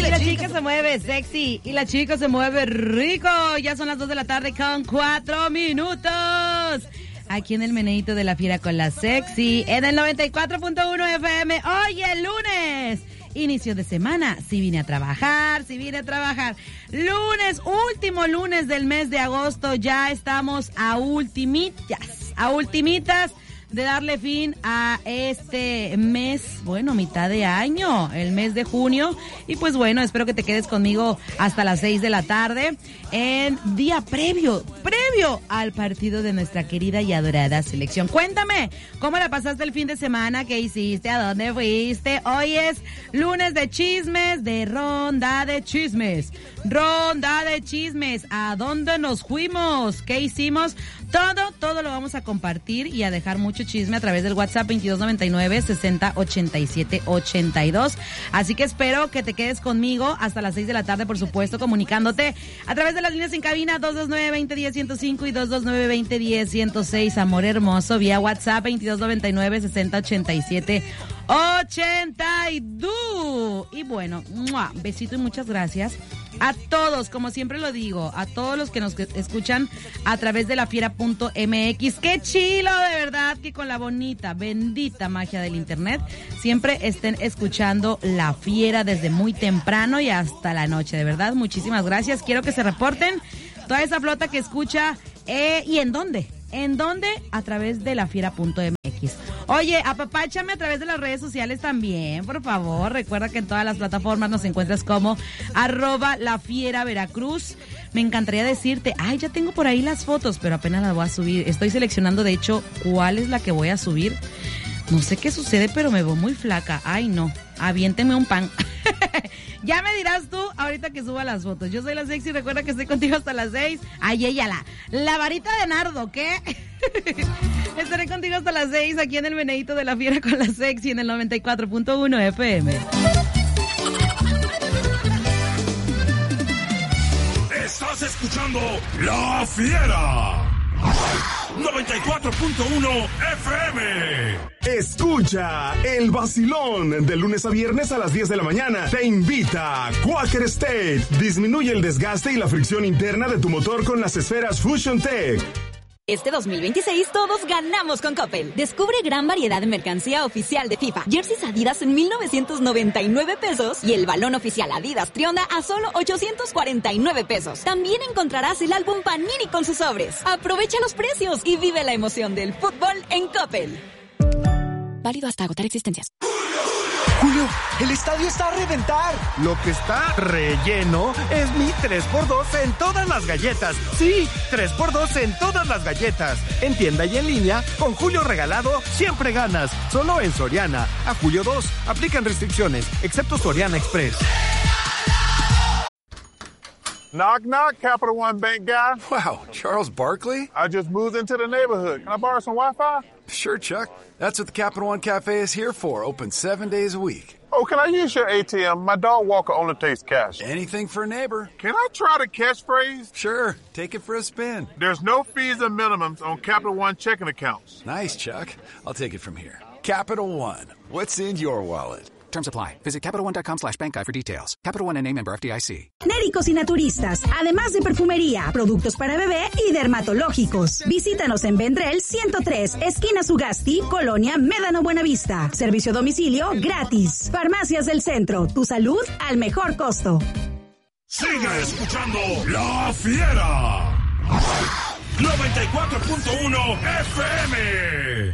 la chica se mueve sexy y la chica se mueve rico. Ya son las 2 de la tarde con 4 minutos. Aquí en el meneíto de la fiera con la sexy, en el 94.1 FM. Hoy el lunes, inicio de semana. Si vine a trabajar. Lunes, último lunes del mes de agosto. Ya estamos a ultimitas de darle fin a este mes, bueno, mitad de año, el mes de junio. Y pues bueno, espero que te quedes conmigo hasta las 6 de la tarde en día previo al partido de nuestra querida y adorada selección. Cuéntame, ¿cómo la pasaste el fin de semana? ¿Qué hiciste? ¿A dónde fuiste? Hoy es lunes de chismes, de ronda de chismes. ¿A dónde nos fuimos? ¿Qué hicimos? Todo lo vamos a compartir y a dejar mucho chisme a través del WhatsApp 2299-608782. Así que espero que te quedes conmigo hasta las 6 de la tarde, por supuesto, comunicándote a través de las líneas en cabina 229-2010-105 y 229-2010-106. Amor hermoso, vía WhatsApp 2299-608782. Y bueno, besito y muchas gracias a todos, como siempre lo digo, a todos los que nos escuchan a través de lafiera.mx. Qué chilo, de verdad, que con la bonita, bendita magia del internet siempre estén escuchando La Fiera desde muy temprano y hasta la noche. De verdad, muchísimas gracias. Quiero que se reporten toda esa flota que escucha. ¿Y en dónde? A través de lafiera.mx. Oye, apapáchame a través de las redes sociales también, por favor. Recuerda que en todas las plataformas nos encuentras como @LaFieraVeracruz. Me encantaría decirte, ya tengo por ahí las fotos, pero apenas las voy a subir. Estoy seleccionando, de hecho, cuál es la que voy a subir. No sé qué sucede, pero me veo muy flaca. Ay, no. Aviénteme un pan. Ya me dirás tú ahorita que suba las fotos. Yo soy la sexy, recuerda que estoy contigo hasta las 6. Ay, ella, la varita de nardo, ¿qué? Estaré contigo hasta las 6 aquí en el meneíto de la fiera con la sexy en el 94.1 FM. Estás escuchando La Fiera 94.1 FM. Escucha el vacilón de lunes a viernes a las 10 de la mañana. Te invita Quaker State. Disminuye el desgaste y la fricción interna de tu motor con las esferas Fusion Tech. Este 2026 todos ganamos con Coppel. Descubre gran variedad de mercancía oficial de FIFA. Jerseys Adidas en 1,999 pesos y el balón oficial Adidas Trionda a solo 849 pesos. También encontrarás el álbum Panini con sus sobres. Aprovecha los precios y vive la emoción del fútbol en Coppel. Válido hasta agotar existencias. Julio, el estadio está a reventar. Lo que está relleno es mi 3x2 en todas las galletas. Sí, 3x2 en todas las galletas. En tienda y en línea, con Julio regalado, siempre ganas. Solo en Soriana. A julio 2. Aplican restricciones, excepto Soriana Express. Knock, knock, Capital One Bank guy. Wow, Charles Barkley? I just moved into the neighborhood. Can I borrow some Wi-Fi? Sure, Chuck. That's what the Capital One Cafe is here for. Open 7 days a week. Oh, can I use your ATM? My dog walker only takes cash. Anything for a neighbor. Can I try the catchphrase? Sure. Take it for a spin. There's no fees and minimums on Capital One checking accounts. Nice, Chuck. I'll take it from here. Capital One. What's in your wallet? Terms apply. Visit CapitalOne.com/bankguide for details. Capital One, N.A. member FDIC. Médicos y naturistas, además de perfumería, productos para bebé y dermatológicos. Visítanos en Vendrell 103, esquina Sugasti, Colonia Médano Buenavista. Servicio a domicilio gratis. Farmacias del Centro, tu salud al mejor costo. Sigue escuchando La Fiera 94.1 FM.